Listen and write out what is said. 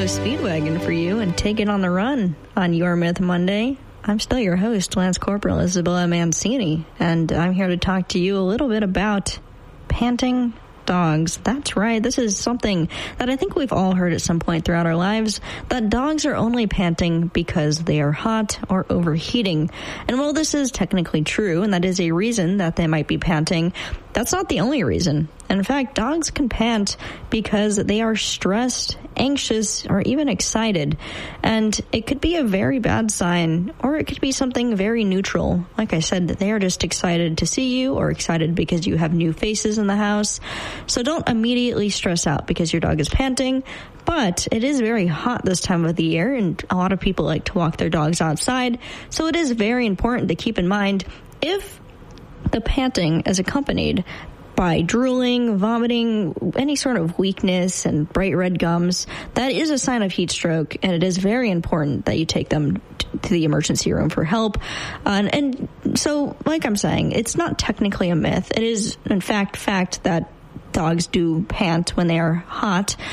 Speedwagon for you and take it on the run on Your Myth Monday. I'm still your host, Lance Corporal Isabella Mancini, and I'm here to talk to you a little bit about panting dogs. That's right. This is something that I think we've all heard at some point throughout our lives, that dogs are only panting because they are hot or overheating. And while this is technically true, and that is a reason that they might be panting, that's not the only reason. In fact, dogs can pant because they are stressed, anxious, or even excited. And it could be a very bad sign, or it could be something very neutral. Like I said, they are just excited to see you, or excited because you have new faces in the house. So don't immediately stress out because your dog is panting. But it is very hot this time of the year, and a lot of people like to walk their dogs outside. So it is very important to keep in mind if the panting is accompanied by drooling, vomiting, any sort of weakness, and bright red gums, that is a sign of heat stroke, and it is very important that you take them to the emergency room for help. And so, like I'm saying, it's not technically a myth. It is, in fact, that dogs do pant when they are hot,